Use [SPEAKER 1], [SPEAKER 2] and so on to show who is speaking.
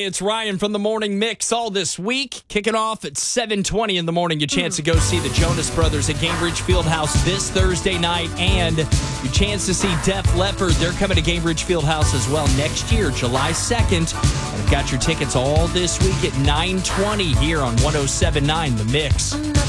[SPEAKER 1] it's Ryan from the Morning Mix. All this week, kicking off at 7:20 in the morning. Your chance to go see the Jonas Brothers at Gainbridge Fieldhouse this Thursday night. And your chance to see Def Leppard. They're coming to Gainbridge Fieldhouse as well next year, July 2nd. And I've got your tickets all this week at 9:20 here on 107.9 The Mix.